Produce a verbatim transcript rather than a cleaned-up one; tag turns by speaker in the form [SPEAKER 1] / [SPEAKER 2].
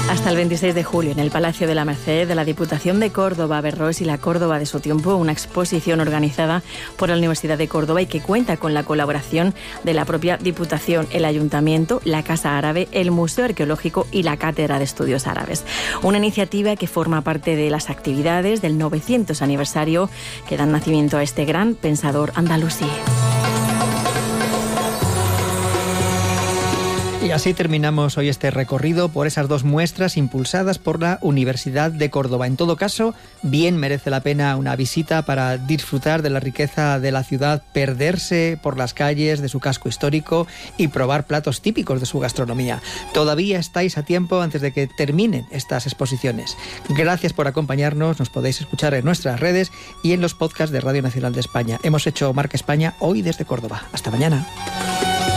[SPEAKER 1] Hasta el veintiséis de julio, en el Palacio de la Merced de la Diputación de Córdoba, Averroes y la Córdoba de su tiempo, una exposición organizada por la Universidad de Córdoba y que cuenta con la colaboración de la propia Diputación, el Ayuntamiento, la Casa Árabe, el Museo Arqueológico y la Cátedra de Estudios Árabes. Una iniciativa que forma parte de las actividades del novecientos aniversario que dan nacimiento a este gran pensador andalusí.
[SPEAKER 2] Y así terminamos hoy este recorrido por esas dos muestras impulsadas por la Universidad de Córdoba. En todo caso, bien merece la pena una visita para disfrutar de la riqueza de la ciudad, perderse por las calles de su casco histórico y probar platos típicos de su gastronomía. Todavía estáis a tiempo antes de que terminen estas exposiciones. Gracias por acompañarnos, nos podéis escuchar en nuestras redes y en los podcasts de Radio Nacional de España. Hemos hecho Marca España hoy desde Córdoba. Hasta mañana.